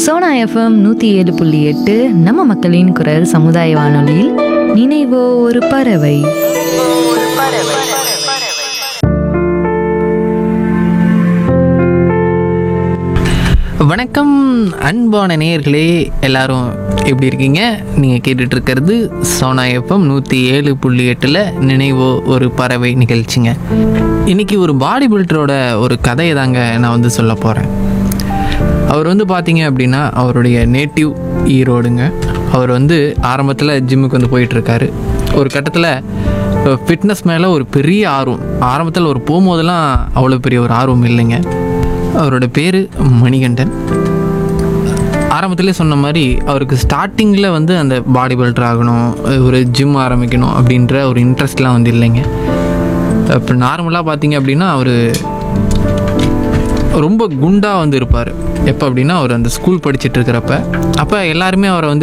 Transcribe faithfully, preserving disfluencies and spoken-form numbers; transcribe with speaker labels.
Speaker 1: Sona FM நூற்றி ஏழு புள்ளி எட்டு நம்ம மக்களின் குரல் சமுதாய வானொலியில் நினைவோ ஒரு பறவை.
Speaker 2: வணக்கம் அன்பான நேயர்களே, எல்லாரும் எப்படி இருக்கீங்க? நீங்கள் கேட்டுட்டு இருக்கிறது சோனா எஃப்எம் நூற்றி ஏழு புள்ளி எட்டில் நினைவோ ஒரு பறவை நிகழ்ச்சிங்க. இன்றைக்கி ஒரு பாடி பில்டரோட ஒரு கதையை தாங்க நான் வந்து சொல்ல போகிறேன். அவர் வந்து பார்த்தீங்க அப்படின்னா அவருடைய நேட்டிவ் ஈரோடுங்க. அவர் வந்து ஆரம்பத்தில் ஜிம்முக்கு வந்து போயிட்டுருக்காரு. ஒரு கட்டத்தில் ஃபிட்னஸ் மேலே ஒரு பெரிய ஆர்வம். ஆரம்பத்தில் ஒரு போகும்போதெல்லாம் அவ்வளோ பெரிய ஒரு ஆர்வம் இல்லைங்க. அவரோட பேர் மணிகண்டன். ஆரம்பத்திலே சொன்ன மாதிரி அவருக்கு ஸ்டார்டிங்கில் வந்து அந்த பாடி பில்டர் ஆகணும், ஒரு ஜிம் ஆரம்பிக்கணும் அப்படின்ற ஒரு இன்ட்ரெஸ்ட்லாம் வந்து இல்லைங்க. இப்போ நார்மலாக பார்த்தீங்க அப்படின்னா அவர் ரொம்ப குண்டாக வந்து இருப்பார். எப்போ அப்படின்னா அவர் அந்த ஸ்கூல் படிச்சுட்டு இருக்கிறப்ப அப்போ எல்லாருமே அவரை வந்து